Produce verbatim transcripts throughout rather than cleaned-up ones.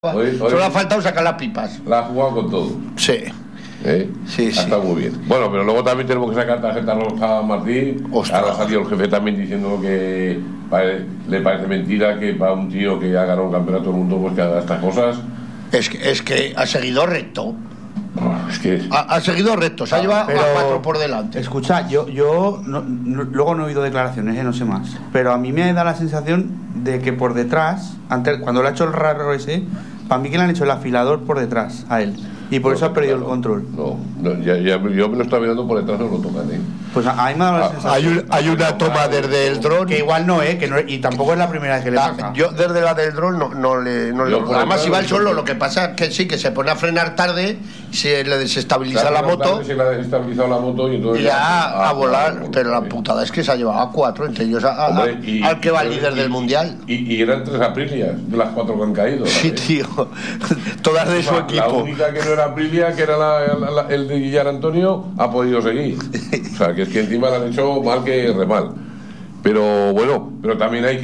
Hoy, hoy Solo ha faltado sacar las pipas. La ha jugado con todo. Sí. ¿Eh? Sí, sí. Está muy bien. Bueno, pero luego también tenemos que sacar tarjeta roja a Martín. Ostras. Ahora ha salido el jefe también diciendo que pare, le parece mentira que para un tío que ha ganado un campeonato del mundo pues que haga estas cosas. Es que, es que ha seguido recto. Es que Ha, ha seguido recto. Se ha Ah, llevado pero- a cuatro por delante. Escucha, yo, yo no- no- luego no he oído declaraciones, eh, no sé más. Pero a mí me da la sensación de que por detrás, antes, cuando le ha hecho el raro ese, para mí que le han hecho el afilador por detrás a él. Y por no, eso ha perdido claro, el control. No, no ya, ya, yo me lo estaba mirando por detrás, no lo tocan, ¿eh? Pues a, a mí me ha dado la Ah, sensación. Hay, un- hay una toma desde el dron. Que igual no, ¿eh? Que no, y tampoco es la primera vez que le La- pasa. yo desde la del dron no, no le. No le Yo por además, detrás si va el no solo, sé. lo que pasa es que sí, que se pone a frenar tarde, se le desestabiliza Claro, la más moto tarde Se le ha desestabilizado la moto y entonces y ya a, ah, volar. claro, Pero la hombre. putada es que se ha llevado a cuatro, entre ellos a- a- Hombre, y- al que va y- líder y- del mundial. Y, y eran tres Aprilias de las cuatro que han caído. Sí, ¿sabes? tío. Todas de su La equipo. única que no era Aprilia, que era la- la- la- el de Guillar Antonio, ha podido seguir. O sea, que es que encima le han hecho mal que re mal. Pero bueno, pero también hay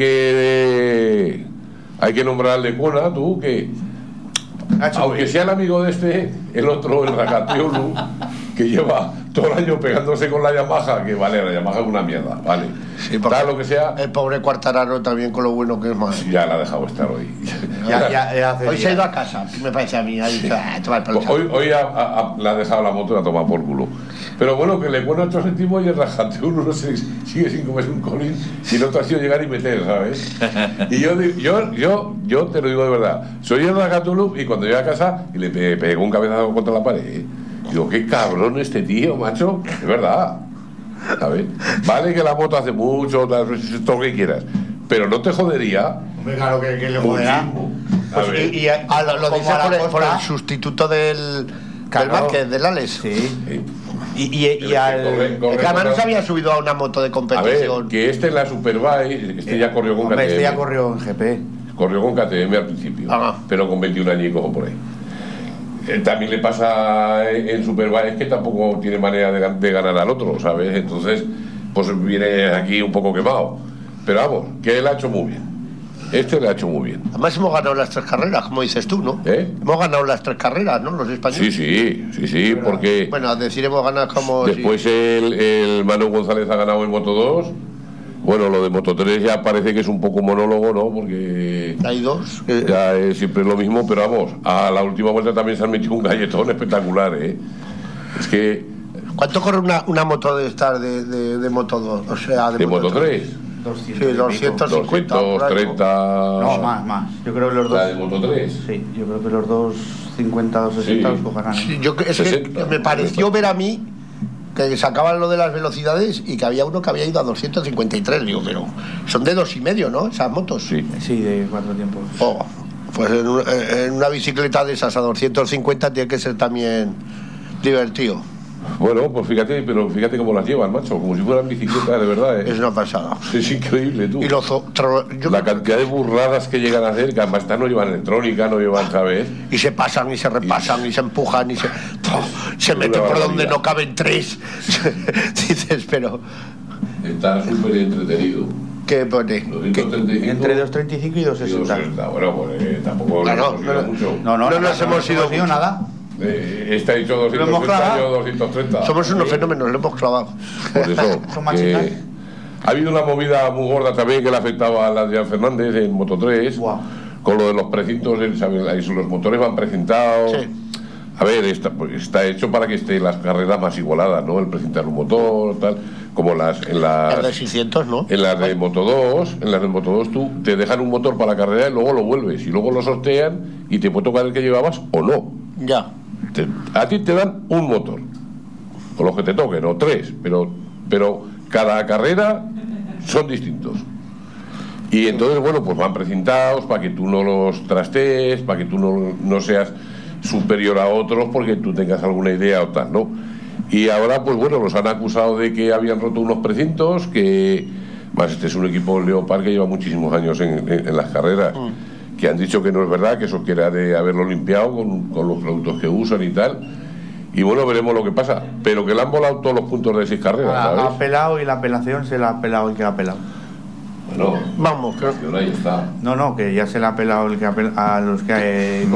que hay que nombrar al de Cuona, tú, que Ha hecho aunque bien. sea el amigo de este, el otro, el Rakateolu, que lleva todo el año pegándose con la Yamaha, que vale, la Yamaha es una mierda, vale. Sí, porque Da lo que sea, el pobre Cuartararo también con lo bueno que es más. ya la ha dejado estar hoy. Ya, ya, ya hace Hoy se ha días. ido a casa, me parece a mí. Ha dicho, ah, toma el pelo. Hoy, hoy ha, ha- ha- le ha dejado la moto y la toma por culo. Pero bueno, que le pone ocho céntimos y el rajante uno no sé, sigue sin comerse un colín y no te ha sido llegar y meter, ¿sabes? Y yo, di- yo, yo, yo te lo digo de verdad, soy el Rajatulu y cuando llegué a casa y le pe- pegué un cabezazo contra la pared, digo, qué cabrón este tío, macho, es verdad, ¿sabes? Vale que la moto hace mucho, tal, todo lo que quieras, pero no te jodería Hombre, claro que, que le joderá. muchísimo. A Pues, ver. y, y, Ah, lo, lo como dice a la por el, Costa, por el sustituto del, Claro. del Márquez, del Alex. Sí. Sí. Y, y, y al. Corre, corre, Es que además no corre. se había subido a una moto de A ver, competición. que este en la Superbike, este ya corrió con Hombre, K T M. este ya corrió en G P. Corrió con K T M al principio, Ajá. pero con veintiún añicos o por ahí. Eh, también le pasa en en Superbike que tampoco tiene manera de, gan- de ganar al otro, ¿sabes? Entonces, pues viene aquí un poco quemado. Pero vamos, que él ha hecho muy bien. Este le ha hecho muy bien. Además hemos ganado las tres carreras, como dices tú, ¿no? ¿Eh? Hemos ganado las tres carreras, ¿no? Los Sí, españoles. sí, sí, sí, porque Bueno, a decir hemos ganado como... después si- el, el Manu González ha ganado en Moto dos. Bueno, lo de Moto tres ya parece que es un poco monólogo, ¿no? Porque Hay dos. que- ya es siempre lo mismo, pero vamos, a la última vuelta también se han metido un galletón espectacular, ¿eh? Es que ¿Cuánto corre una, una moto de estas de, de, de Moto dos? O sea, de, de Moto tres, Sí, doscientos cincuenta. por ahí, ¿no? doscientos treinta. No, más, más. Yo creo que los dos. La de Moto tres. Sí, yo creo que los dos cincuenta, dos sesenta Sí. los cogerán. ¿eh? Sí, yo, es que sesenta. me pareció ver a mí que sacaban lo de las velocidades y que había uno que había ido a doscientos cincuenta y tres. Digo, pero son de dos y medio, ¿no? Esas motos. Sí. Sí, de cuatro tiempos. Oh, pues en, un- en una bicicleta de esas a doscientos cincuenta tiene que ser también divertido. Bueno, pues fíjate, pero fíjate cómo las llevan, macho, como si fueran bicicletas de verdad, Es ¿eh? una pasada. Es increíble, tú. Y los otros. yo La creo- cantidad de burradas que llegan a hacer, que además estas no llevan electrónica, no llevan, ¿sabes? Y se pasan y se repasan y se empujan y se, se meten por donde no caben tres. Dices, pero Está súper entretenido. ¿qué pone? ¿Qué? doscientos treinta y cinco Entre doscientos treinta y cinco y y doscientos sesenta. doscientos sesenta. Bueno, pues eh, tampoco Claro, hemos ido no, mucho. No, no, No nada, nos hemos ido ido mucho. nada. Eh, está hecho doscientos hemos treinta, clavado. yo doscientos treinta. Somos unos Sí. fenómenos, lo hemos clavado. Por eso, Son máquinas. que ha habido una movida muy gorda también que le afectaba a la de Fernández en Moto tres, Guau. con lo de los precintos, el- ¿sabes? Ahí los motores van precintados. Sí. A ver, está, pues, está hecho para que estén las carreras más igualadas, ¿no? El precintar un motor, tal, como las en las El de seiscientos, ¿no? en las de Moto dos, en las de Moto dos tú te dejan un motor para la carrera y luego lo vuelves y luego lo sortean y te puede tocar el que llevabas o no. Ya. Te- a ti te dan un motor, o los que te toquen, o tres, pero, pero cada carrera son distintos. Y entonces, bueno, pues van precintados para que tú no los trastees, para que tú no, no seas superior a otros porque tú tengas alguna idea o tal, ¿no? Y ahora, pues bueno, los han acusado de que habían roto unos precintos, que más este es un equipo Leopard que lleva muchísimos años en, en- en las carreras, que han dicho que no es verdad, que eso quiera de haberlo limpiado con, con los productos que usan y tal. Y bueno, veremos lo que pasa. Pero que le han volado todos los puntos de seis carreras, Ha, ha ¿sabes? pelado y la apelación se la ha pelado el que la ha pelado. Bueno, Vamos, creo. ahí está. No, no, que ya se le ha pelado el que ha pel- a los que... eh,